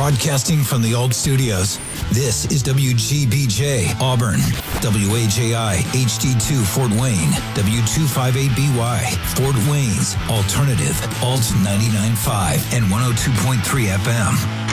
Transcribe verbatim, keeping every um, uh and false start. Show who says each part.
Speaker 1: Broadcasting from the Alt Studios, this is W G B J, Auburn, W A J I, H D two, Fort Wayne, W two fifty-eight B Y, Fort Wayne's Alternative, Alt ninety-nine point five and one oh two point three F M.